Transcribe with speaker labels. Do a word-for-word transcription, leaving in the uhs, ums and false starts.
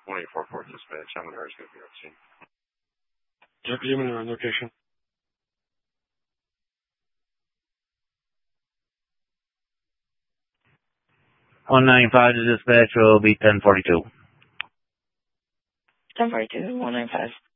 Speaker 1: one eight four four dispatch. I'm going to be on scene.
Speaker 2: Deputy, on location.
Speaker 3: one ninety-five to dispatch will be ten forty-two.
Speaker 4: ten forty-two, one ninety-five.